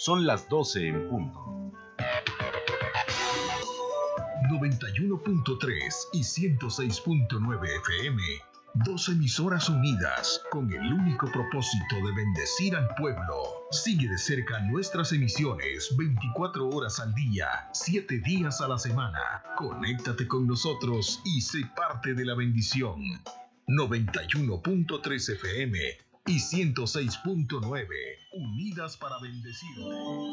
Son las 12 en punto. 91.3 y 106.9 FM. Dos emisoras unidas con el único propósito de bendecir al pueblo. Sigue de cerca nuestras emisiones 24 horas al día, 7 días a la semana. Conéctate con nosotros y sé parte de la bendición. 91.3 FM y 106.9, unidas para bendecirte.